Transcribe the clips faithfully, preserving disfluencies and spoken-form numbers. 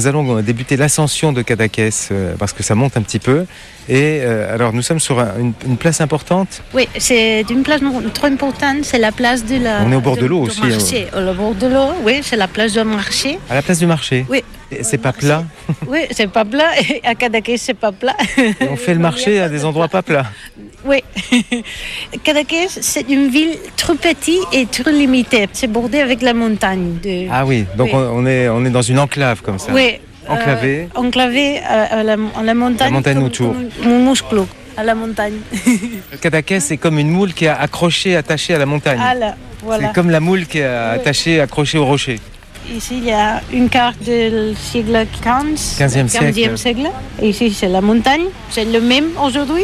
nous allons débuter l'ascension de Cadaqués euh, parce que ça monte un petit peu. Et euh, alors, nous sommes sur un, une, une place importante. Oui, c'est une place trop importante. C'est la place de la. On est au bord de, de l'eau de aussi. Marché. Au bord de l'eau, oui, c'est la place du marché. À la place du marché. Oui. Et c'est pas plat. Oui, c'est pas plat. Et à Cadaqués, c'est pas plat. Et on fait le marché à des endroits pas plats. Oui. Cadaqués, c'est une ville trop petite et trop limitée. C'est bordé avec la montagne. De... Ah oui, donc oui. On, est, on est dans une enclave comme ça. Oui. Enclavé. Euh, enclavé à, à, la, à la montagne. La montagne comme, autour. Comme mon muscle à la montagne. Cadaqués, c'est comme une moule qui est accrochée, attachée à la montagne. Ah là, voilà. C'est comme la moule qui est attachée, accrochée au rocher. Ici, il y a une carte du siècle quinze, quinzième siècle. siècle. Et ici, c'est la montagne. C'est le même aujourd'hui.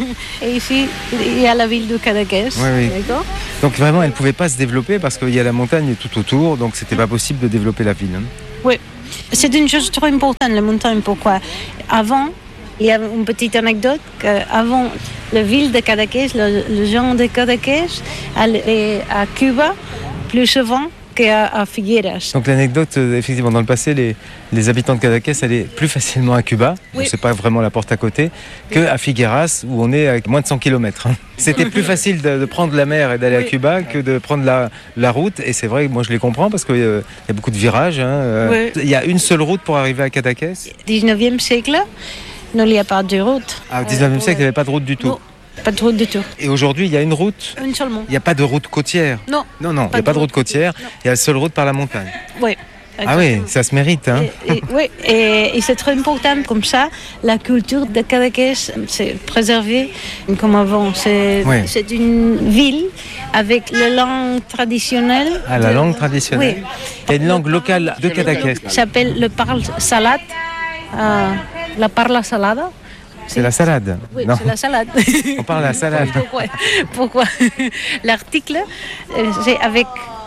Et ici, il y a la ville de Cadaqués. Oui, oui. D'accord. Donc vraiment, elle ne pouvait pas se développer parce qu'il y a la montagne tout autour. Donc, c'était pas possible de développer la ville. Hein. Oui. C'est une chose trop importante, la montagne. Pourquoi ? Avant, il y a une petite anecdote qu'avant, la ville de Cadaqués, le, le gens de Cadaqués allait à Cuba plus souvent qu'à Figueras. Donc l'anecdote, effectivement, dans le passé, les, les habitants de Cadaqués allaient plus facilement à Cuba, oui. C'est pas vraiment la porte à côté, qu'à Figueras, où on est à moins de cent kilomètres. C'était plus facile de, de prendre la mer et d'aller oui. à Cuba que de prendre la, la route, et c'est vrai que moi je les comprends, parce qu'il euh, y a beaucoup de virages. Hein. Oui. Il y a une seule route pour arriver à Cadaqués. dix-neuvième siècle, il n'y a pas de route. Ah, au dix-neuvième siècle, il n'y avait pas de route du tout. Non. Pas de route du tout. Et aujourd'hui, il y a une route. Une seulement. Il n'y a pas de route côtière. Non. Non, non, il n'y a pas de route côtière. Non. Il y a la seule route par la montagne. Oui. Exactement. Ah oui, ça se mérite. Hein. Et, et, oui, et, et c'est très important. Comme ça, la culture de Cadaqués, c'est préservé comme avant. C'est, oui. c'est une ville avec la langue traditionnelle. Ah, la de... langue traditionnelle. Oui. Il y a une langue locale de Cadaqués. Ça s'appelle le parle salade. Euh, la parla salada. C'est la salade. Oui, non. c'est la salade. On parle de la salade. Pourquoi, Pourquoi L'article, c'est avec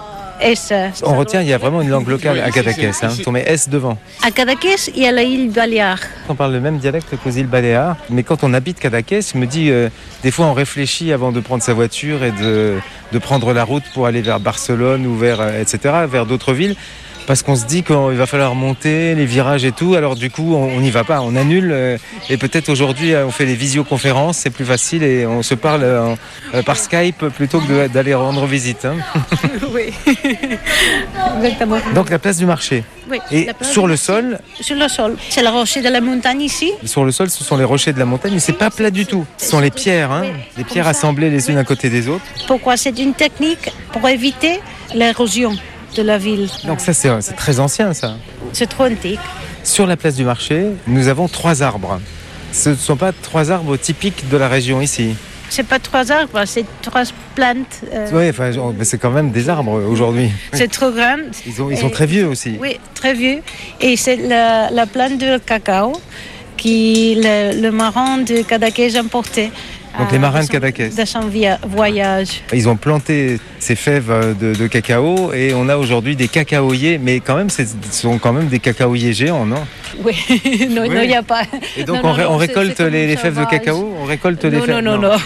S. On retient, il y a vraiment une langue locale à Cadaqués. Hein. On met S devant. À Cadaqués, il y a l'île Baléares. On parle le même dialecte qu'aux îles Baléares. Mais quand on habite Cadaqués, je me dis, euh, des fois on réfléchit avant de prendre sa voiture et de, de prendre la route pour aller vers Barcelone ou vers, et cetera, vers d'autres villes. Parce qu'on se dit qu'il va falloir monter, les virages et tout, alors du coup on n'y va pas, on annule euh, et peut-être aujourd'hui on fait des visioconférences, c'est plus facile et on se parle euh, euh, par Skype plutôt que de, d'aller rendre visite. Hein. Oui, exactement. Donc la place du marché. Oui, et sur le sol Sur le sol, c'est la rocher de la montagne ici. Sur le sol, ce sont les rochers de la montagne, mais c'est pas plat du tout. Ce sont les pierres, hein, les pierres assemblées les unes à côté des autres. Pourquoi ? C'est une technique pour éviter l'érosion de la ville. Donc ça, c'est, c'est très ancien, ça. C'est trop antique. Sur la place du marché, nous avons trois arbres. Ce ne sont pas trois arbres typiques de la région ici. C'est pas trois arbres, c'est trois plantes. Euh... Oui, enfin, c'est quand même des arbres aujourd'hui. C'est trop grand. Ils, ont, ils sont et... très vieux aussi. Oui, très vieux. Et c'est la, la plante de cacao qui le, le marin de Cadaqués importait. Donc les marins de Cadaqués. De son via- voyage. Ils ont planté ces fèves de, de cacao et on a aujourd'hui des cacaoyers, mais quand même, ce sont quand même des cacaoyers géants, non ? Oui, non, il oui. n'y a pas. Et donc non, on, non, on c'est, récolte c'est les, les fèves de cacao ? On récolte non, les fèves Non, non, non.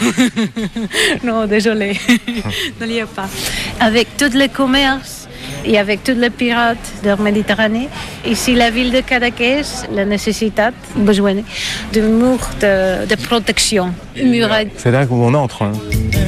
Non, non désolé. Non, il n'y a pas. Avec tous les commerces et avec tous les pirates de la Méditerranée, ici, la ville de Cadaqués, la nécessité, besoin de murs de, de protection, une muraille. C'est là où on entre. Hein.